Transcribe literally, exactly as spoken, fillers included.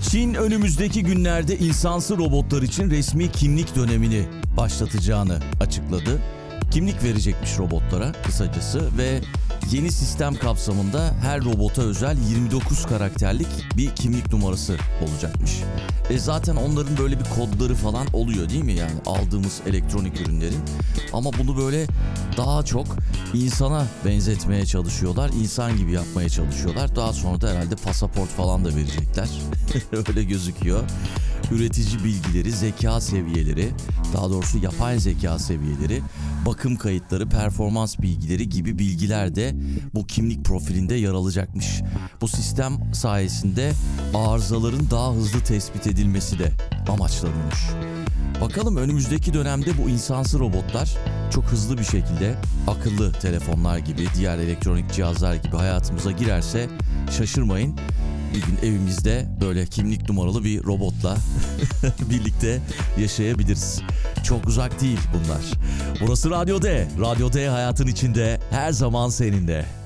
Çin önümüzdeki günlerde insansız robotlar için resmi kimlik dönemini başlatacağını açıkladı. Kimlik verecekmiş robotlara kısacası ve yeni sistem kapsamında her robota özel yirmi dokuz karakterlik bir kimlik numarası olacakmış. E zaten onların böyle bir kodları falan oluyor değil mi, yani aldığımız elektronik ürünlerin. Ama bunu böyle daha çok insana benzetmeye çalışıyorlar, insan gibi yapmaya çalışıyorlar. Daha sonra da herhalde pasaport falan da verecekler. Öyle gözüküyor. Üretici bilgileri, zeka seviyeleri, daha doğrusu yapay zeka seviyeleri, bakım kayıtları, performans bilgileri gibi bilgiler de bu kimlik profilinde yer alacakmış. Bu sistem sayesinde arızaların daha hızlı tespit edilmesi de amaçlanıyormuş. Bakalım önümüzdeki dönemde bu insansız robotlar çok hızlı bir şekilde akıllı telefonlar gibi, diğer elektronik cihazlar gibi hayatımıza girerse şaşırmayın. Bir gün evimizde böyle kimlik numaralı bir robotla birlikte yaşayabiliriz. Çok uzak değil bunlar. Burası Radyo D. Radyo D hayatın içinde, her zaman seninle.